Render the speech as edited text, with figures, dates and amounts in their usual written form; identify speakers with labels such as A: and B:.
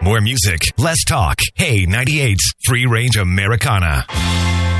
A: More music, less talk. Hey, 98's Free Range Americana.